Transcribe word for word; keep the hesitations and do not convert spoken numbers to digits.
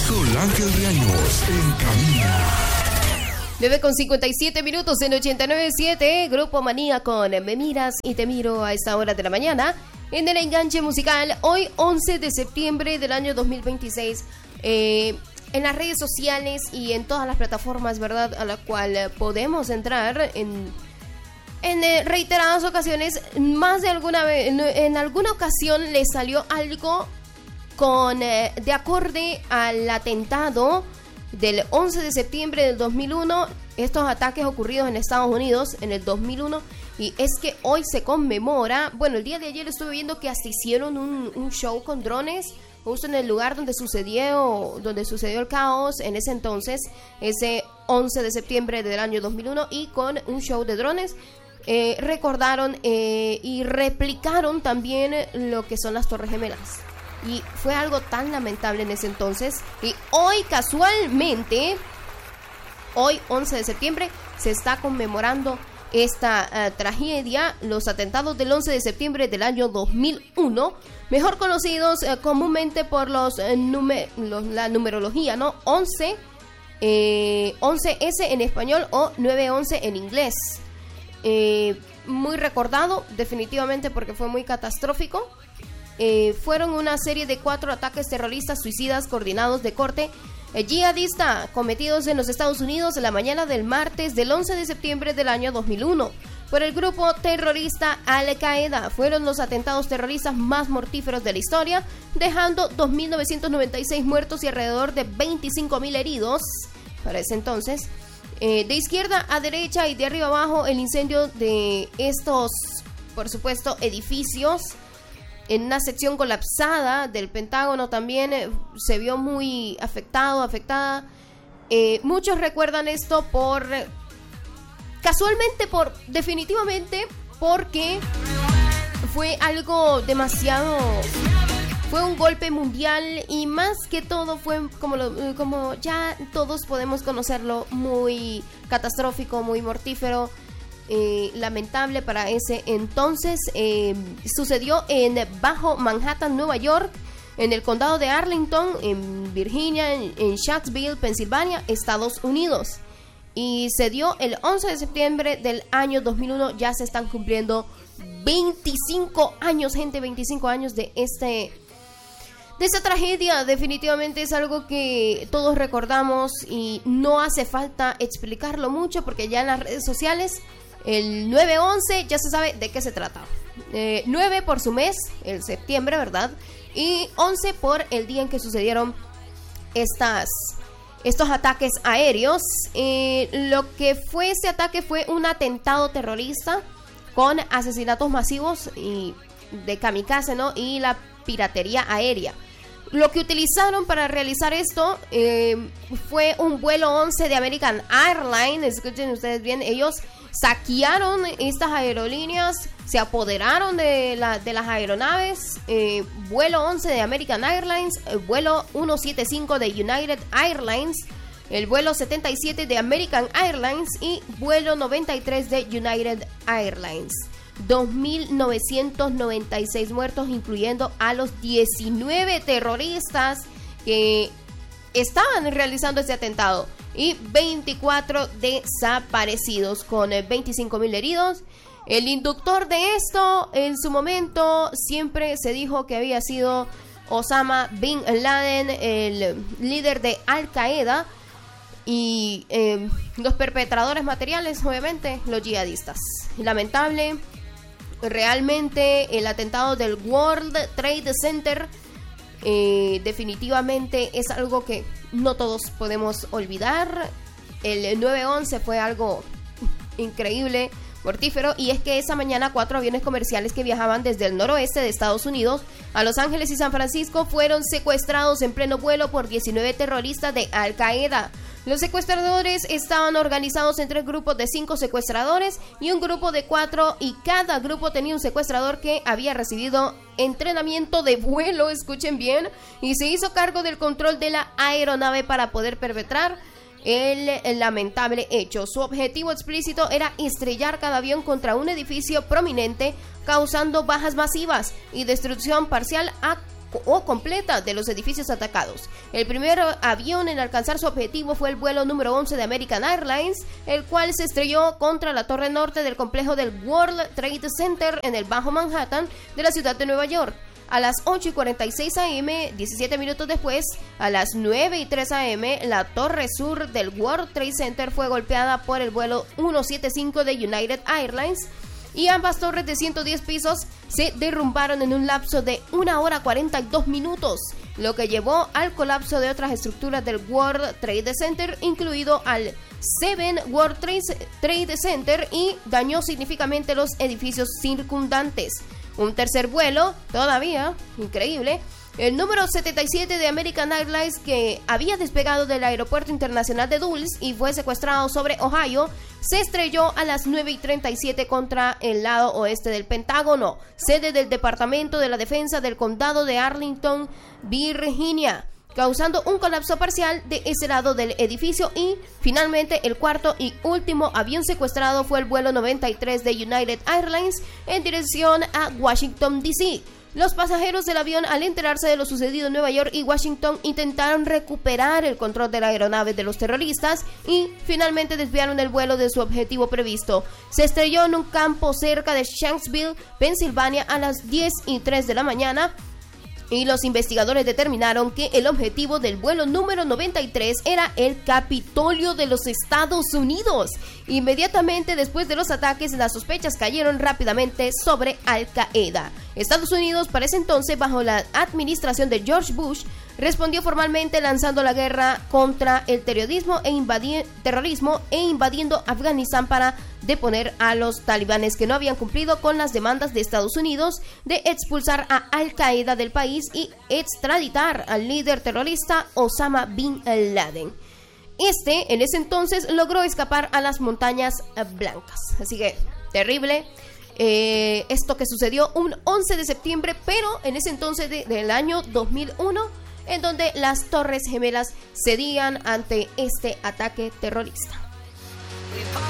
Miguel Ángel Riaños en cabina. nueve con cincuenta y siete minutos en ochenta y nueve punto siete, Grupo Manía con Me Miras y Te Miro a esta hora de la mañana en el enganche musical. Hoy once de septiembre del año dos mil veintiséis, eh, en las redes sociales y en todas las plataformas, ¿verdad?, a la cual podemos entrar en, en eh, reiteradas ocasiones, más de alguna vez, en, en alguna ocasión le salió algo con eh, de acorde al atentado del once de septiembre del dos mil uno, estos ataques ocurridos en Estados Unidos en el dos mil uno, y es que hoy se conmemora, bueno, el día de ayer estuve viendo que hasta hicieron un, un show con drones, justo en el lugar donde sucedió, donde sucedió el caos en ese entonces, ese once de septiembre del año dos mil uno, y con un show de drones, eh, recordaron eh, y replicaron también lo que son las Torres Gemelas. Y fue algo tan lamentable en ese entonces. Y hoy casualmente, hoy once de septiembre, se está conmemorando esta uh, tragedia, los atentados del once de septiembre del año dos mil uno, mejor conocidos uh, comúnmente por los, uh, numer- los la numerología, ¿no? once, eh, once ese en español o nueve once en inglés. Eh, muy recordado, definitivamente, porque fue muy catastrófico. Eh, fueron una serie de cuatro ataques terroristas suicidas coordinados de corte eh, yihadista cometidos en los Estados Unidos la mañana del martes del once de septiembre del año dos mil uno por el grupo terrorista Al-Qaeda. Fueron los atentados terroristas más mortíferos de la historia, dejando dos mil novecientos noventa y seis muertos y alrededor de veinticinco mil heridos para ese entonces. Eh, de izquierda a derecha y de arriba abajo, el incendio de estos, por supuesto, edificios. En una sección colapsada del Pentágono también eh, se vio muy afectado, afectada. Eh, muchos recuerdan esto por, casualmente, por, definitivamente, porque fue algo demasiado, fue un golpe mundial y más que todo fue como, lo, como ya todos podemos conocerlo, muy catastrófico, muy mortífero. Eh, lamentable para ese entonces. Eh, sucedió en Bajo Manhattan, Nueva York, en el condado de Arlington, en Virginia, en, en Shanksville, Pensilvania, Estados Unidos, y se dio el once de septiembre del año dos mil uno. Ya se están cumpliendo veinticinco años, gente, veinticinco años de este de esta tragedia. Definitivamente es algo que todos recordamos y no hace falta explicarlo mucho, porque ya en las redes sociales el nueve once ya se sabe de qué se trata. Eh, nueve por su mes, el septiembre, ¿verdad? Y once por el día en que sucedieron estas, estos ataques aéreos. Eh, lo que fue ese ataque fue un atentado terrorista con asesinatos masivos y de kamikaze, ¿no? Y la piratería aérea. Lo que utilizaron para realizar esto eh, fue un vuelo once de American Airlines. Escuchen ustedes bien, ellos saquearon estas aerolíneas, se apoderaron de, la, de las aeronaves. eh, Vuelo once de American Airlines, el vuelo ciento setenta y cinco de United Airlines, el vuelo setenta y siete de American Airlines y vuelo noventa y tres de United Airlines. dos mil novecientos noventa y seis muertos, incluyendo a los diecinueve terroristas que estaban realizando este atentado, y veinticuatro desaparecidos, con veinticinco mil heridos. El inductor de esto, en su momento, siempre se dijo que había sido Osama Bin Laden, el líder de Al-Qaeda, y eh, los perpetradores materiales, obviamente, los yihadistas. Lamentable. Realmente el atentado del World Trade Center eh, definitivamente es algo que no todos podemos olvidar. El nueve once fue algo increíble, mortífero, y es que esa mañana cuatro aviones comerciales que viajaban desde el noroeste de Estados Unidos a Los Ángeles y San Francisco fueron secuestrados en pleno vuelo por diecinueve terroristas de Al-Qaeda. Los secuestradores estaban organizados en tres grupos de cinco secuestradores y un grupo de cuatro, y cada grupo tenía un secuestrador que había recibido entrenamiento de vuelo, escuchen bien, y se hizo cargo del control de la aeronave para poder perpetrar el, el lamentable hecho. Su objetivo explícito era estrellar cada avión contra un edificio prominente, causando bajas masivas y destrucción parcial a o completa de los edificios atacados. El primer avión en alcanzar su objetivo fue el vuelo número once de American Airlines, el cual se estrelló contra la torre norte del complejo del World Trade Center en el Bajo Manhattan de la ciudad de Nueva York. A las ocho y cuarenta y seis a eme, diecisiete minutos después, a las nueve y tres a eme, la torre sur del World Trade Center fue golpeada por el vuelo ciento setenta y cinco de United Airlines, y ambas torres de ciento diez pisos se derrumbaron en un lapso de una hora cuarenta y dos minutos, lo que llevó al colapso de otras estructuras del World Trade Center, incluido al Seven World Trade Center, y dañó significativamente los edificios circundantes. Un tercer vuelo, todavía, increíble, el número setenta y siete de American Airlines, que había despegado del aeropuerto internacional de Dulles y fue secuestrado sobre Ohio, se estrelló a las nueve y treinta y siete contra el lado oeste del Pentágono, sede del Departamento de la Defensa del Condado de Arlington, Virginia, causando un colapso parcial de ese lado del edificio. Y finalmente el cuarto y último avión secuestrado fue el vuelo noventa y tres de United Airlines en dirección a Washington, D C Los pasajeros del avión, al enterarse de lo sucedido en Nueva York y Washington, intentaron recuperar el control de la aeronave de los terroristas y finalmente desviaron el vuelo de su objetivo previsto. Se estrelló en un campo cerca de Shanksville, Pensilvania, a las diez y tres de la mañana. Y los investigadores determinaron que el objetivo del vuelo número noventa y tres era el Capitolio de los Estados Unidos. Inmediatamente después de los ataques, las sospechas cayeron rápidamente sobre Al Qaeda. Estados Unidos, para ese entonces, bajo la administración de George Bush, respondió formalmente lanzando la guerra contra el terrorismo e, invadi- terrorismo e invadiendo Afganistán para deponer a los talibanes que no habían cumplido con las demandas de Estados Unidos de expulsar a Al Qaeda del país y extraditar al líder terrorista Osama Bin Laden. Este, en ese entonces, logró escapar a las montañas blancas. Así que, terrible. Eh, esto que sucedió un once de septiembre, pero en ese entonces de, del año dos mil uno, en donde las Torres Gemelas cedían ante este ataque terrorista.